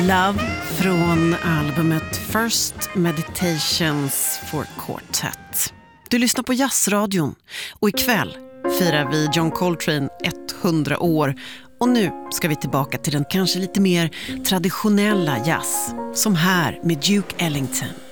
Love från albumet First Meditations for Quartet. Du lyssnar på Jazzradion och ikväll firar vi John Coltrane 100 år. Och nu ska vi tillbaka till den kanske lite mer traditionella jazz, som här med Duke Ellington.